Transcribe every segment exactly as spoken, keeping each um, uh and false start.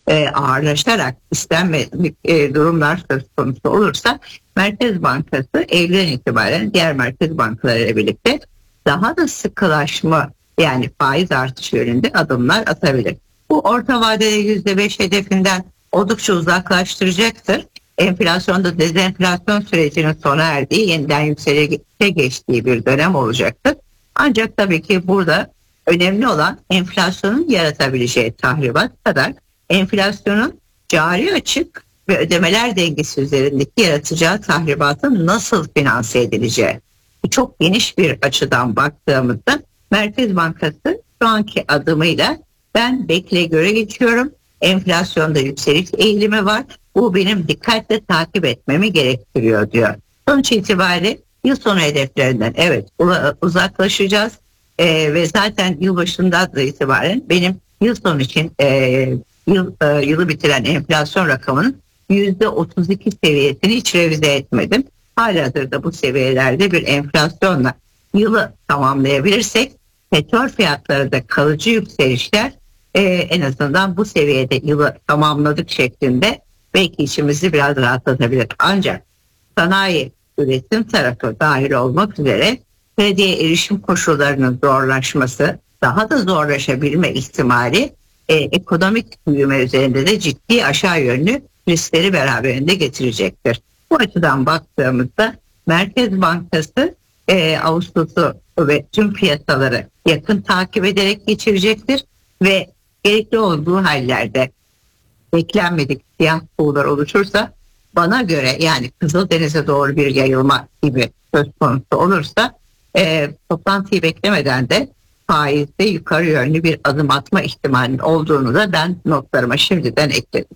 e, ağırlaşarak istenmedik e, durumlar söz konusu olursa Merkez Bankası Eylül'den itibaren diğer merkez bankalarıyla birlikte daha da sıkılaşma, yani faiz artışı yönünde adımlar atabilir. Bu orta vadede yüzde beş hedefinden oldukça uzaklaştıracaktır. Enflasyonda dezenflasyon sürecinin sona erdiği, yeniden yükselişe geçtiği bir dönem olacaktır. Ancak tabii ki burada önemli olan enflasyonun yaratabileceği tahribat kadar enflasyonun cari açık ve ödemeler dengesi üzerindeki yaratacağı tahribatın nasıl finanse edileceği. Çok geniş bir açıdan baktığımızda Merkez Bankası şu anki adımıyla ben bekle göre geçiyorum. Enflasyonda yükseliş eğilimi var. Bu benim dikkatle takip etmemi gerektiriyor diyor. Sonuç itibariyle yıl sonu hedeflerinden evet uzaklaşacağız. Ee, ve zaten yılbaşından da itibaren benim yıl sonu için e, yıl, e, yılı bitiren enflasyon rakamının yüzde otuz iki seviyesini hiç revize etmedim. Halihazırda bu seviyelerde bir enflasyonla yılı tamamlayabilirsek petrol fiyatları da kalıcı yükselişler e, en azından bu seviyede yılı tamamladık şeklinde belki içimizi biraz rahatlatabilir. Ancak sanayi üretim tarafı dahil olmak üzere krediye erişim koşullarının zorlaşması, daha da zorlaşabilme ihtimali e, ekonomik büyüme üzerinde de ciddi aşağı yönlü riskleri beraberinde getirecektir. Bu açıdan baktığımızda Merkez Bankası e, Ağustos'u ve tüm piyasaları yakın takip ederek geçirecektir ve gerekli olduğu hallerde beklenmedik siyah buğular oluşursa, bana göre yani Kızıldeniz'e doğru bir yayılma gibi söz konusu olursa e, toplantıyı beklemeden de faizde yukarı yönlü bir adım atma ihtimalinin olduğunu da ben notlarıma şimdiden ekledim.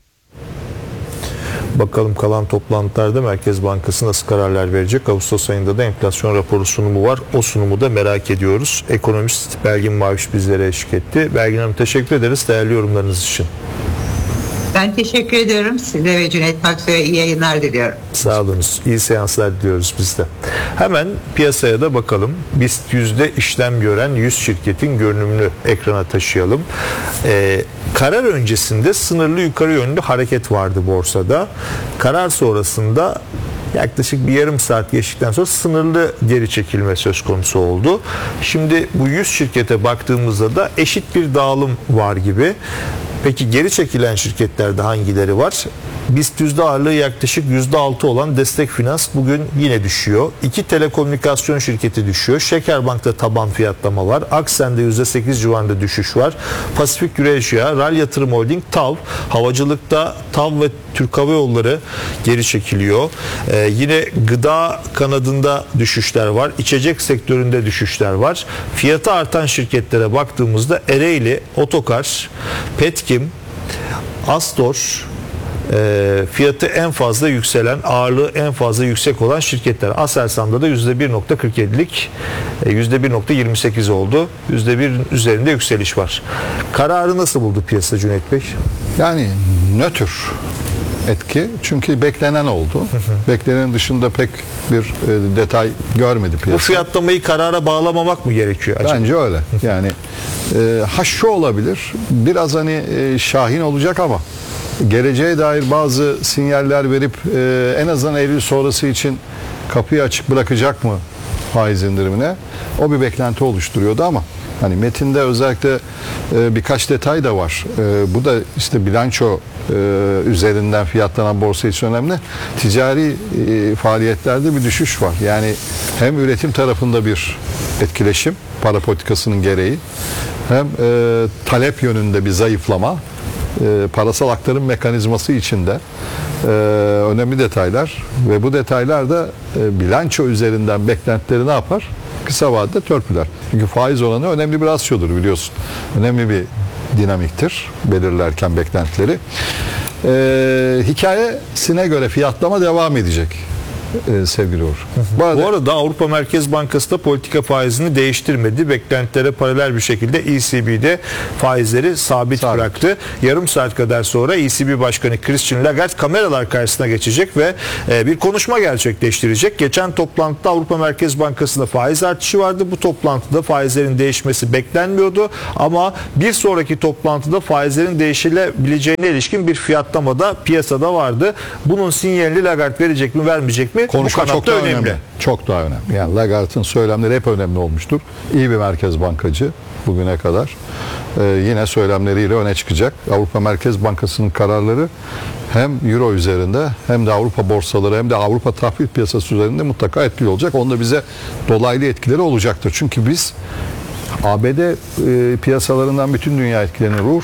Bakalım kalan toplantılarda Merkez Bankası nasıl kararlar verecek? Ağustos ayında da enflasyon raporu sunumu var. O sunumu da merak ediyoruz. Ekonomist Belgin Maviş bizlere eşlik etti. Belgin Hanım teşekkür ederiz değerli yorumlarınız için. Ben teşekkür ediyorum. Size ve Cüneyt Aksoy'a iyi yayınlar diliyorum. Sağ olunuz. İyi seanslar diliyoruz biz de. Hemen piyasaya da bakalım. BIST yüzde işlem gören yüz şirketin görünümünü ekrana taşıyalım. Ee, karar öncesinde sınırlı yukarı yönlü hareket vardı borsada. Karar sonrasında yaklaşık bir yarım saat geçtikten sonra sınırlı geri çekilme söz konusu oldu. Şimdi bu yüz şirkete baktığımızda da eşit bir dağılım var gibi. Peki geri çekilen şirketlerde hangileri var? BIST yüzde ağırlığı yaklaşık yüzde altı olan Destek Finans bugün yine düşüyor. İki telekomünikasyon şirketi düşüyor. Şekerbank'ta taban fiyatlama var. Aksen'de yüzde sekiz civarında düşüş var. Pasifik Eurasia, Ral Yatırım Holding, TAV, havacılıkta TAV ve Türk Hava Yolları geri çekiliyor. Ee, yine gıda kanadında düşüşler var. İçecek sektöründe düşüşler var. Fiyatı artan şirketlere baktığımızda Ereğli, Otokar, Petkim, Astor, E, fiyatı en fazla yükselen, ağırlığı en fazla yüksek olan şirketler. Aselsan'da da yüzde bir virgül kırk yedilik e, yüzde bir virgül yirmi sekiz oldu. yüzde birin üzerinde yükseliş var. Kararı nasıl buldu piyasa Cüneyt Bey? Yani nötr etki. Çünkü beklenen oldu. Hı hı. Beklenenin dışında pek bir e, detay görmedi piyasa. Bu fiyatlamayı karara bağlamamak mı gerekiyor acaba? Bence öyle. Yani e, ha şu olabilir. Biraz hani e, şahin olacak ama geleceğe dair bazı sinyaller verip e, en azından Eylül sonrası için kapıyı açık bırakacak mı faiz indirimine? O bir beklenti oluşturuyordu ama hani metinde özellikle e, birkaç detay da var. E, bu da işte bilanço e, üzerinden fiyatlanan borsa için önemli. Ticari e, faaliyetlerde bir düşüş var. Yani hem üretim tarafında bir etkileşim, para politikasının gereği, hem e, talep yönünde bir zayıflama, e, parasal aktarım mekanizması içinde e, önemli detaylar ve bu detaylar da e, bilanço üzerinden beklentileri ne yapar? Kısa vadede törpüler. Çünkü faiz oranı önemli bir rasyodur biliyorsun. Önemli bir dinamiktir belirlerken beklentileri. Ee, hikayesine göre fiyatlama devam edecek. e, sevgili Uğur. Bu arada, Bu arada Avrupa Merkez Bankası da politika faizini değiştirmedi. Beklentilere paralel bir şekilde E C B'de faizleri sabit, sabit bıraktı. Yarım saat kadar sonra E C B Başkanı Christine Lagarde kameralar karşısına geçecek ve e, bir konuşma gerçekleştirecek. Geçen toplantıda Avrupa Merkez Bankası'nda faiz artışı vardı. Bu toplantıda faizlerin değişmesi beklenmiyordu ama bir sonraki toplantıda faizlerin değişilebileceğine ilişkin bir fiyatlama da piyasada vardı. Bunun sinyalini Lagarde verecek mi, vermeyecek mi? Konuşma Bu çok daha önemli. önemli. Çok daha önemli. Yani Lagarde'ın söylemleri hep önemli olmuştur. İyi bir merkez bankacı bugüne kadar. Ee, yine söylemleriyle öne çıkacak. Avrupa Merkez Bankası'nın kararları hem Euro üzerinde hem de Avrupa borsaları hem de Avrupa tahvil piyasası üzerinde mutlaka etkili olacak. Onda bize dolaylı etkileri olacaktır. Çünkü biz A B D e, piyasalarından bütün dünya etkilenir Uğur.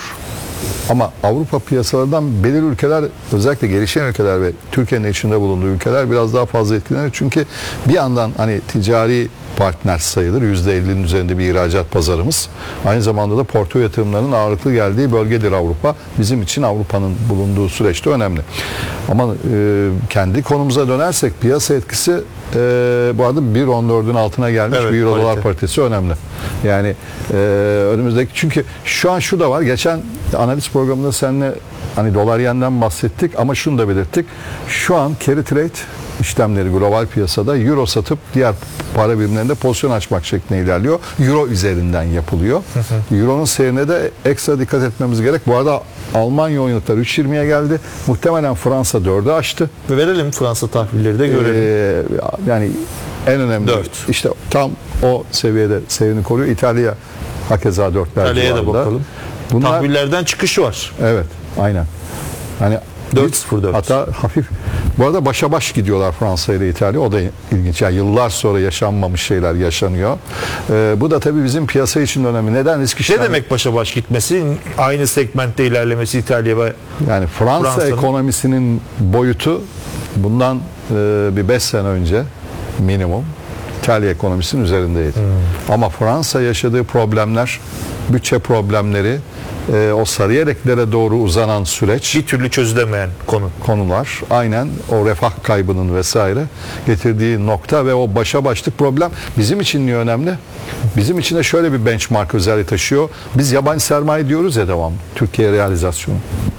Ama Avrupa piyasalarından belirli ülkeler, özellikle gelişen ülkeler ve Türkiye'nin içinde bulunduğu ülkeler biraz daha fazla etkilenir. Çünkü bir yandan hani ticari partner sayılır. yüzde ellinin üzerinde bir ihracat pazarımız. Aynı zamanda da portföy yatırımlarının ağırlıklı geldiği bölgedir Avrupa. Bizim için Avrupa'nın bulunduğu süreçte önemli. Ama e, kendi konumuza dönersek piyasa etkisi e, bu arada bir nokta on dördün altına gelmiş, evet, bir euro dolar paritesi önemli. Yani e, önümüzdeki, çünkü şu an şu da var. Geçen analiz programında seninle hani dolar yenden bahsettik ama şunu da belirttik. Şu an carry trade işlemleri global piyasada euro satıp diğer para birimlerinde pozisyon açmak şeklinde ilerliyor. Euro üzerinden yapılıyor. Euro'nun seyrine de ekstra dikkat etmemiz gerek. Bu arada Almanya oyunlukları üç yirmiye geldi. Muhtemelen Fransa dördü aştı. Ve verelim Fransa tahvilleri de görelim. Ee, yani en önemli dört. İşte tam o seviyede seyrini koruyor. İtalya hakeza dörtler İtalya'ya da bakalım. Bunlar, tahvillerden çıkışı var. Evet, aynen. Hani dört sıfır dört. Hatta hafif. Bu arada başa baş gidiyorlar Fransa ile İtalya. O da ilginç. Yani yıllar sonra yaşanmamış şeyler yaşanıyor. Ee, bu da tabii bizim piyasa için önemli. Neden risk işlemi? Ne demek başa baş gitmesi? Aynı segmentte ilerlemesi İtalya ve yani Fransa Fransa'nın ekonomisinin boyutu bundan e, bir beş sene önce minimum İtalya ekonomisinin üzerindeydi. Hmm. Ama Fransa yaşadığı problemler, bütçe problemleri, e, o sarı yeleklere doğru uzanan süreç, bir türlü çözülemeyen konu konular, aynen o refah kaybının vesaire getirdiği nokta ve o başa başlık problem bizim için niye önemli? Bizim için de şöyle bir benchmark özelliği taşıyor. Biz yabancı sermaye diyoruz ya devamlı. Türkiye realizasyonu.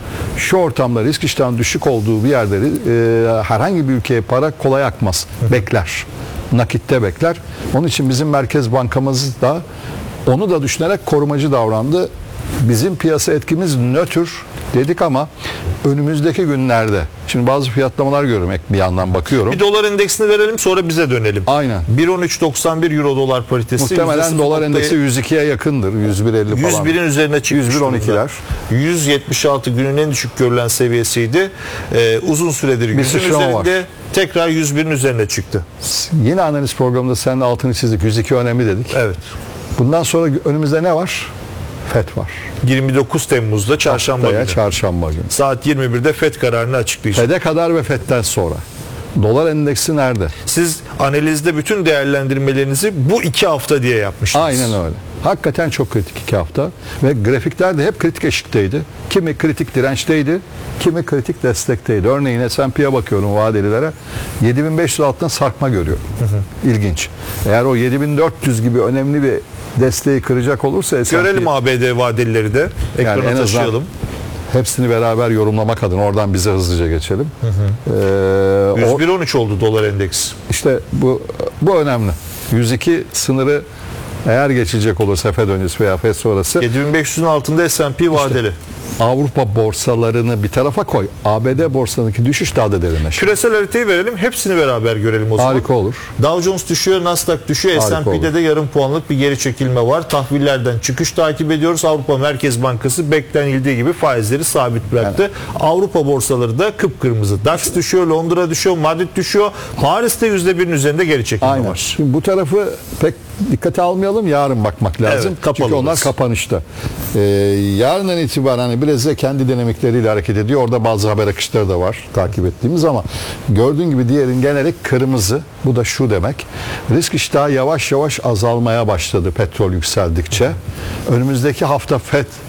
Şu ortamda risk iştahının düşük olduğu bir yerde e, herhangi bir ülkeye para kolay akmaz. Bekler. Nakitte bekler. Onun için bizim Merkez Bankamız da onu da düşünerek korumacı davrandı. Bizim piyasa etkimiz nötr dedik ama önümüzdeki günlerde şimdi bazı fiyatlamalar görüyorum, bir yandan bakıyorum. Bir dolar endeksini verelim sonra bize dönelim. Aynen. bir on üç doksan bir euro dolar paritesi. Muhtemelen dolar endeksi yüz ikiye yakındır. yüz bir elli falan. yüz birin üzerine çıkmış. yüz bir on ikiler. yüz yetmiş altı günün en düşük görülen seviyesiydi. Ee, uzun süredir yüzün üzerinde var. Tekrar yüz birin üzerine çıktı. Yine analiz programında seninle altını çizdik. yüz iki önemli dedik. Evet. Bundan sonra önümüzde ne var? F E D var. yirmi dokuz Temmuz'da çarşamba Haftaya günü. çarşamba günü. Saat yirmi birde F E D kararını açıklayacak. F E D'e kadar ve F E D'den sonra. Dolar endeksi nerede? Siz analizde bütün değerlendirmelerinizi bu iki hafta diye yapmışsınız. Aynen öyle. Hakikaten çok kritik iki hafta. Ve grafikler de hep kritik eşikteydi. Kimi kritik dirençteydi, kimi kritik destekteydi. Örneğin S and P'ye bakıyorum vadelilere. yedi bin beş yüz altından sarkma görüyorum. Hı hı. İlginç. Eğer o yedi bin dört yüz gibi önemli bir desteği kıracak olursa S and P... Görelim A B D vadelileri de. Ekrana yani taşıyalım. Hepsini beraber yorumlamak adına oradan bize hızlıca geçelim. Hı hı. Ee, yüz bir on üç oldu dolar endeksi. İşte bu bu önemli. yüz iki sınırı eğer geçilecek olursa F E D öncesi veya F E D sonrası. yedi bin beş yüzün altında S and P vadeli. İşte Avrupa borsalarını bir tarafa koy. A B D borsalarındaki düşüş daha da derinleşir. Küresel haritayı verelim. Hepsini beraber görelim o zaman. Harika olur. Dow Jones düşüyor, Nasdaq düşüyor. S and P'de de yarım puanlık bir geri çekilme var. Tahvillerden çıkış takip ediyoruz. Avrupa Merkez Bankası beklenildiği gibi faizleri sabit bıraktı. Yani. Avrupa borsaları da kıpkırmızı. DAX düşüyor, Londra düşüyor, Madrid düşüyor. Paris'te yüzde birin üzerinde geri çekilme Aynen. var. Şimdi bu tarafı pek dikkate almayalım. Yarın bakmak lazım. Evet, çünkü onlar kapanışta. Ee, yarından itibaren hani Brezilya kendi dinamikleriyle hareket ediyor. Orada bazı haber akışları da var takip ettiğimiz ama gördüğün gibi diğerin geneli kırmızı. Bu da şu demek. Risk iştahı yavaş yavaş azalmaya başladı petrol yükseldikçe. Önümüzdeki hafta F E D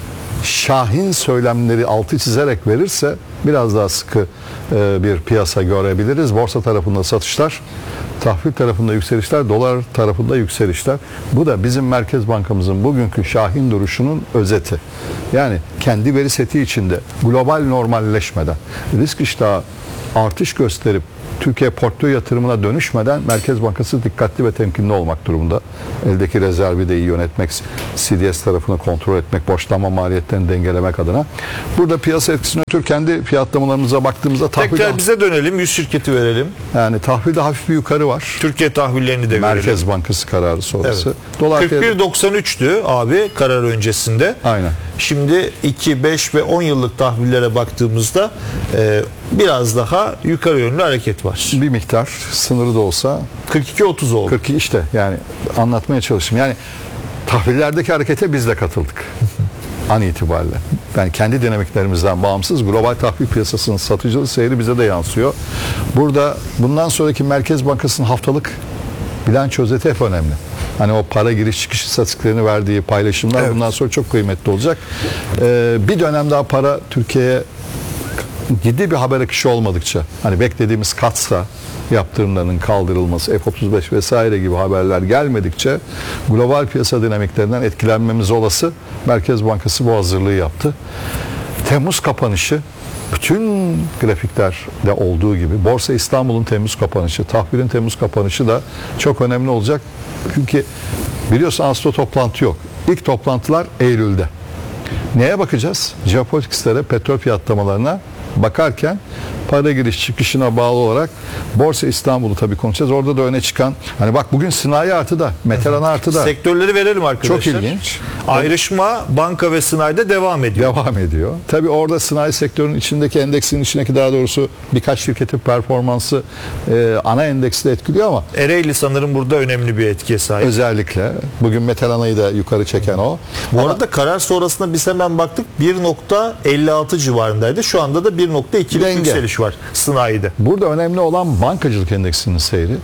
şahin söylemleri altı çizerek verirse biraz daha sıkı e, bir piyasa görebiliriz. Borsa tarafında satışlar, tahvil tarafında yükselişler, dolar tarafında yükselişler. Bu da bizim Merkez Bankamızın bugünkü şahin duruşunun özeti. Yani kendi veri seti içinde global normalleşmeden, risk iştahı artış gösterip Türkiye portföy yatırımına dönüşmeden Merkez Bankası dikkatli ve temkinli olmak durumunda. Eldeki rezervi de iyi yönetmek, C D S tarafını kontrol etmek, borçlanma maliyetlerini dengelemek adına. Burada piyasa etkisini ötürü kendi fiyatlamalarımıza baktığımızda tahvilde, Tekrar bize dönelim, yüz şirketi verelim. yani tahvilde hafif bir yukarı var. Türkiye tahvillerini de Merkez verelim. Bankası kararı sonrası. Evet. Dolar kırk bir doksan üçtü abi karar öncesinde. Aynen. Şimdi iki, beş ve on yıllık tahvillere baktığımızda e, biraz daha yukarı yönlü hareket var. bir miktar sınırı da olsa kırk iki otuz oldu. kırk iki işte yani anlatmaya çalıştım. Yani tahvillerdeki harekete biz de katıldık. An itibariyle. Yani kendi dinamiklerimizden bağımsız global tahvil piyasasının satıcılığı seyri bize de yansıyor. Burada bundan sonraki Merkez Bankası'nın haftalık bilanço özeti hep önemli. Hani o para giriş çıkış istatistiklerini verdiği paylaşımlar Evet. bundan sonra çok kıymetli olacak. Ee, bir dönem daha para Türkiye'ye ciddi bir haber akışı olmadıkça, hani beklediğimiz katsa yaptırımlarının kaldırılması, F otuz beş vesaire gibi haberler gelmedikçe global piyasa dinamiklerinden etkilenmemiz olası. Merkez Bankası bu hazırlığı yaptı. Temmuz kapanışı bütün grafiklerde olduğu gibi Borsa İstanbul'un Temmuz kapanışı, tahvilin Temmuz kapanışı da çok önemli olacak. Çünkü biliyorsun Ağustos toplantı yok. İlk toplantılar Eylül'de. Neye bakacağız? Jeopolitiklere, petrol fiyatlamalarına bakarken para giriş çıkışına bağlı olarak Borsa İstanbul'u tabii konuşacağız. Orada da öne çıkan, hani bak bugün sanayi artıda, metal ana artıda. Sektörleri verelim arkadaşlar. Çok ilginç. Ayrışma banka ve sanayide devam ediyor. Devam ediyor. Tabii orada sanayi sektörünün içindeki endeksin içindeki daha doğrusu birkaç şirketin performansı e, ana endeksi de etkiliyor ama Ereğli sanırım burada önemli bir etkiye sahip. özellikle bugün metal anayı da yukarı çeken o. Bu Ama arada karar sonrasında biz hemen baktık bir nokta elli altı civarındaydı. Şu anda da bir nokta ikilik Denge. yükseliş var sanayide. burada önemli olan bankacılık endeksinin seyri.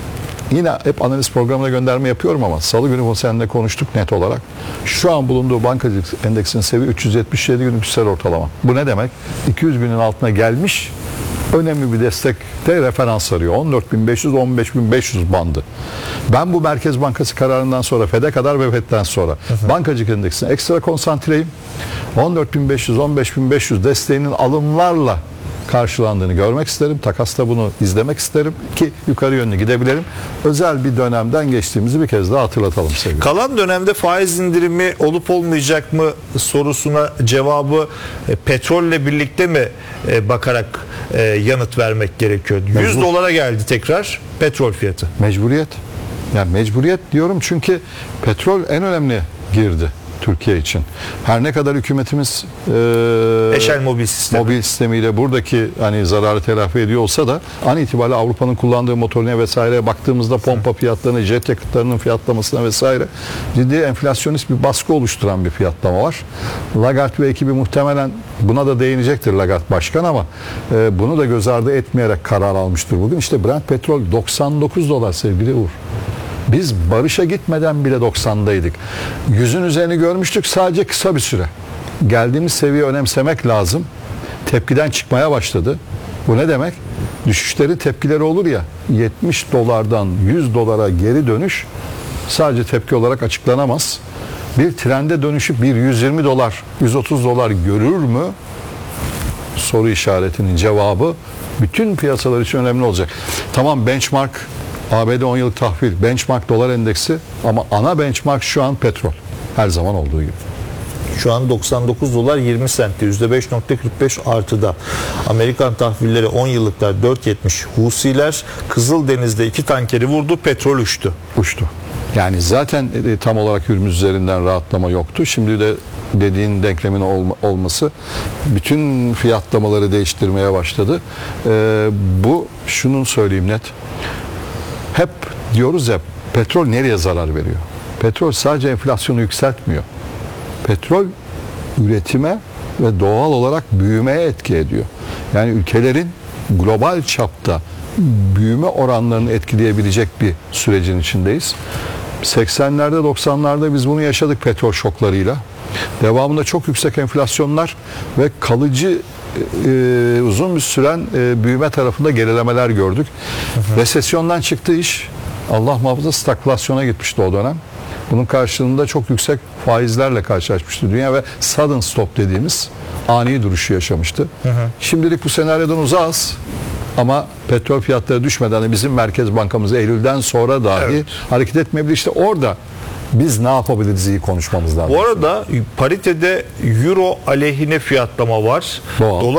Yine hep analiz programına gönderme yapıyorum ama salı günü bu seninle konuştuk net olarak. Şu an bulunduğu bankacılık endeksinin seviye üç yüz yetmiş yedi günlük kişisel ortalama. Bu ne demek? iki yüz günün altına gelmiş, önemli bir destekte referans arıyor. on dört bin beş yüz on beş bin beş yüz bandı. Ben bu Merkez Bankası kararından sonra Fed'e kadar ve Fed'den sonra hı hı. bankacılık endeksine ekstra konsantreyim. on dört bin beş yüz on beş bin beş yüz desteğinin alımlarla karşılandığını görmek isterim. Takasta bunu izlemek isterim ki yukarı yönlü gidebilirim. Özel bir dönemden geçtiğimizi bir kez daha hatırlatalım sevgili. Kalan dönemde faiz indirimi olup olmayacak mı sorusuna cevabı e, petrolle birlikte mi e, bakarak e, yanıt vermek gerekiyor? yüz Mecbur. dolara geldi tekrar petrol fiyatı. Mecburiyet. Yani mecburiyet diyorum çünkü petrol en önemli girdi Türkiye için. Her ne kadar hükümetimiz e, Eşel mobil sistemi. mobil sistemiyle buradaki hani zararı telafi ediyor olsa da an itibariyle Avrupa'nın kullandığı motorine vesaireye baktığımızda pompa fiyatlarına, jet yakıtlarının fiyatlamasına vesaire ciddi enflasyonist bir baskı oluşturan bir fiyatlama var. Lagarde ve ekibi muhtemelen buna da değinecektir Lagarde Başkan ama e, bunu da göz ardı etmeyerek karar almıştır bugün. İşte Brent petrol doksan dokuz dolar sevgili Uğur. Biz barışa gitmeden bile doksandaydık. Yüzün üzerini görmüştük sadece kısa bir süre. Geldiğimiz seviye önemsemek lazım. Tepkiden çıkmaya başladı. Bu ne demek? Düşüşlerin tepkileri olur ya, yetmiş dolardan yüz dolara geri dönüş sadece tepki olarak açıklanamaz. Bir trende dönüşüp bir yüz yirmi dolar, yüz otuz dolar görür mü? Soru işaretinin cevabı bütün piyasalar için önemli olacak. Tamam, benchmark A B D on yıllık tahvil, benchmark dolar endeksi ama ana benchmark şu an petrol. Her zaman olduğu gibi. Şu an doksan dokuz dolar yirmi sentte, yüzde beş nokta kırk beş artıda. Amerikan tahvilleri on yıllıklar dört yetmiş. Husiler Kızıldeniz'de iki tankeri vurdu, petrol uçtu. Uçtu. Yani zaten e, tam olarak Hürmüz üzerinden rahatlama yoktu. Şimdi de dediğin denklemin olma, olması bütün fiyatlamaları değiştirmeye başladı. Ee, bu şunun söyleyeyim net. Hep diyoruz ya, petrol nereye zarar veriyor? Petrol sadece enflasyonu yükseltmiyor. Petrol üretime ve doğal olarak büyümeye etki ediyor. Yani ülkelerin global çapta büyüme oranlarını etkileyebilecek bir sürecin içindeyiz. seksenlerde doksanlarda biz bunu yaşadık petrol şoklarıyla. Devamında çok yüksek enflasyonlar ve kalıcı e, uzun bir süren e, büyüme tarafında gerilemeler gördük. Hı hı. Resesyondan çıktığı iş Allah muhafaza stagflasyona gitmişti o dönem. Bunun karşılığında çok yüksek faizlerle karşılaşmıştı dünya ve sudden stop dediğimiz ani duruşu yaşamıştı. Hı hı. Şimdilik bu senaryodan uzağız. Ama petrol fiyatları düşmeden de bizim Merkez Bankamız Eylül'den sonra dahi evet. hareket etmeyebilir. İşte orada biz ne yapabiliriz iyi konuşmamız lazım. Bu arada paritede euro aleyhine fiyatlama var. Doğal. Dolar